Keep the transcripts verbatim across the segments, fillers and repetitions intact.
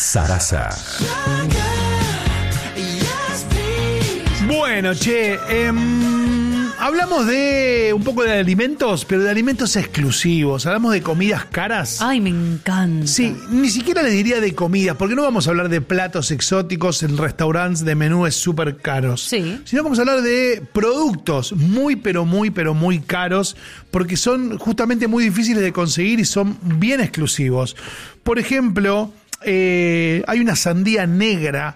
Sarasa. Bueno, che, eh, hablamos de un poco de alimentos, pero de alimentos exclusivos. Hablamos de comidas caras. Ay, me encanta. Sí, ni siquiera les diría de comidas, porque no vamos a hablar de platos exóticos en restaurantes de menúes súper caros. Sí. Sino vamos a hablar de productos muy, pero muy, pero muy caros, porque son justamente muy difíciles de conseguir y son bien exclusivos. Por ejemplo, eh, hay una sandía negra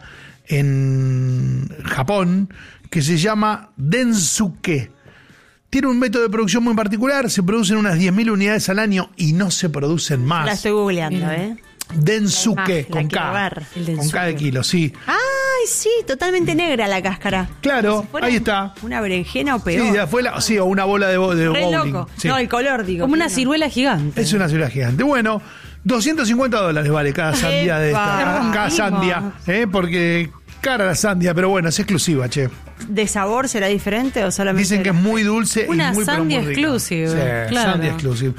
en Japón que se llama Densuke. Tiene un método de producción muy particular, se producen unas diez mil unidades al año y no se producen más. La estoy googleando, ¿eh? Densuke, La con quiero K, ver. El con Densuke. K de kilo, sí. Ay, sí, totalmente negra la cáscara. Claro, Como si fuera ahí está. Una berenjena o Sí, peor. ya fue la- sí, o una bola de, bo- de Re bowling. loco. Sí. No, el color, digo. Como una pleno. ciruela gigante. Es una ciudad gigante. Bueno, doscientos cincuenta dólares vale cada sandía de esta. Epa. Cada Rompimos. sandia, ¿eh? Porque cara la sandia, pero bueno, es exclusiva, che. ¿De sabor será diferente o solamente? Dicen que es muy dulce Una y muy, pero sandia muy rica. exclusive, Sí, claro. sandia exclusive.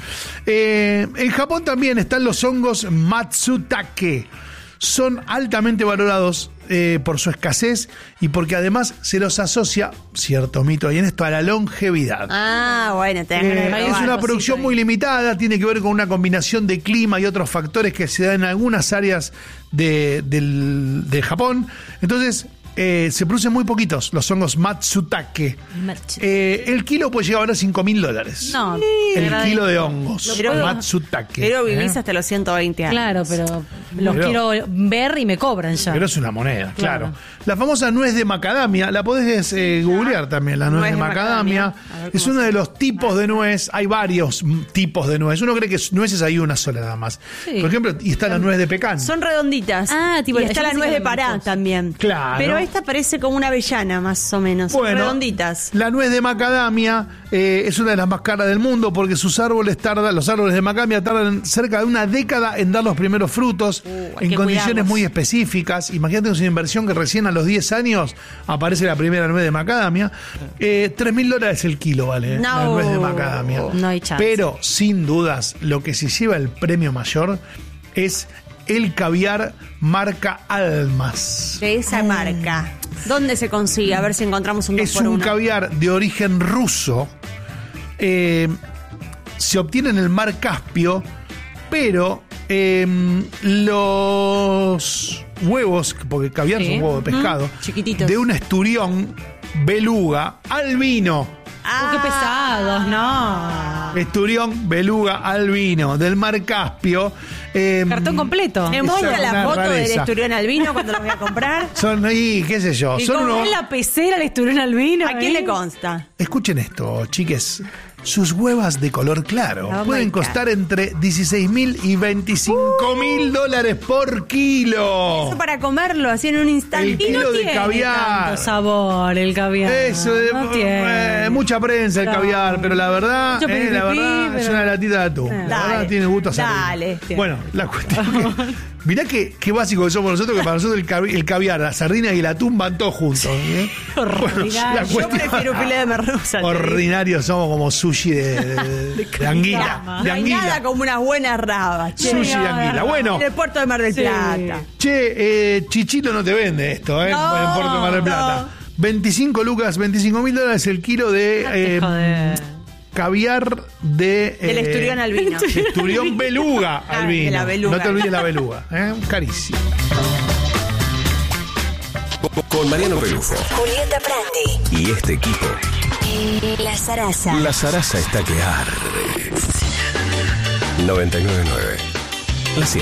Eh, en Japón también están los hongos matsutake. Son altamente valorados eh, por su escasez y porque además se los asocia, cierto mito ahí en esto, a la longevidad. Ah, bueno, te Eh, ganas de es probar, una cosito producción ahí. muy limitada, tiene que ver con una combinación de clima y otros factores que se dan en algunas áreas de, del- de Japón. Entonces, eh, se producen muy poquitos los hongos matsutake. Eh, el kilo puede llegar a valer cinco mil dólares. No, El pero- kilo de hongos Pero- matsutake. Pero vivís ¿eh? hasta los ciento veinte años. Claro, pero los Pero- quiero ver y me cobran ya. Pero es una moneda, claro. Claro. La famosa nuez de macadamia, la podés eh, googlear también, la nuez, Nuez de de macadamia. macadamia. A ver Es cómo uno se de los tipos de nuez, hay varios mm, tipos de nuez. Uno cree que nueces hay una sola nada más. Sí. Por ejemplo, y está la nuez de pecan. Son redonditas. Ah, tipo, y yo está la pensé nuez que de eran Pará dulces. también. Claro. Pero esta parece como una avellana, más o menos. Son Bueno, redonditas. La nuez de macadamia eh, es una de las más caras del mundo porque sus árboles tardan, los árboles de macadamia tardan cerca de una década en dar los primeros frutos Uh, hay en que condiciones cuidarlos. muy específicas. Imagínate una inversión que recién a los diez años aparece la primera nuez de macadamia. Eh, tres mil dólares el kilo vale eh, la No. nuez de macadamia. No hay chance. Pero sin dudas lo que se lleva el premio mayor es el caviar marca Almas. De esa marca. ¿Dónde se consigue? A ver si encontramos un dos Es por un uno. caviar de origen ruso. Eh, se obtiene en el mar Caspio, pero eh, los huevos, porque caviar Sí. es un huevo de pescado, Chiquititos. de un esturión beluga albino. Ah, Uh, qué pesados, no. Esturión beluga albino del mar Caspio. eh, Cartón completo. Me Esa muestra es la una foto del rareza. esturión albino cuando lo voy a comprar. Son ahí, qué sé yo, ¿Y son cómo unos... ¿Es la pecera, el esturón albino? ¿A quién eh? le consta? Escuchen esto, chiques. Sus huevas de color claro Oh pueden my God. costar entre dieciséis mil y veinticinco mil dólares por kilo. Eso para comerlo así en un instante. El kilo de Tiene caviar. tanto sabor el caviar. Eso, de- no tiene. eh, mucha prensa el No. caviar, pero la verdad, Mucho eh, la pipí, verdad es pero- una latita de atún. La Dale, verdad tiene gusto a sardina. dale, este. Bueno, la cuestión que, mirá que, qué básico que somos nosotros, que para nosotros el, cavi- el caviar, la sardina y el atún van todos juntos. ¿eh? Ordinario. la Yo prefiero un filete de merluza. te digo. ordinarios somos como sushi de, de, de- de anguila. No De hay anguila. nada como unas buenas rabas. che. Sushi de anguila. Bueno, En el puerto de Mar del Sí. Plata. che, eh, Chichilo no te vende esto, ¿eh? No, en Puerto de Mar del Plata. no. veinticinco lucas, veinticinco mil dólares el kilo de Date eh, joder. caviar de... Del eh, esturión albino. Esturión beluga Ah, albino. de la beluga. No te olvides la beluga, ¿eh? Carísimo. Con Mariano Pelufo Julieta Prandi. y este equipo, La Sarasa. la Sarasa está que arde. noventa y nueve punto nueve. La cien.